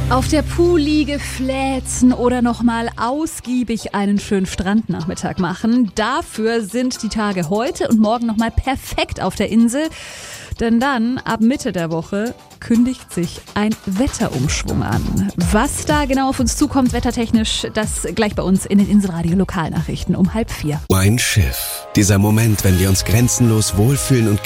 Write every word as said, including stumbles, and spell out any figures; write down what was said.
Auf der Poolliege fläzen oder nochmal ausgiebig einen schönen Strandnachmittag machen. Dafür sind die Tage heute und morgen nochmal perfekt auf der Insel. Denn dann, ab Mitte der Woche, kündigt sich ein Wetterumschwung an. Was da genau auf uns zukommt, wettertechnisch, das gleich bei uns in den Inselradio Lokalnachrichten um halb vier. Ein Schiff. Dieser Moment, wenn wir uns grenzenlos wohlfühlen und